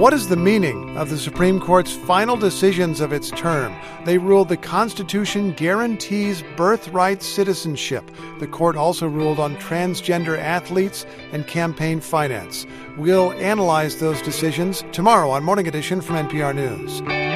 What is the meaning of the Supreme Court's final decisions of its term? They ruled the Constitution guarantees birthright citizenship. The court also ruled on transgender athletes and campaign finance. We'll analyze those decisions tomorrow on Morning Edition from NPR News.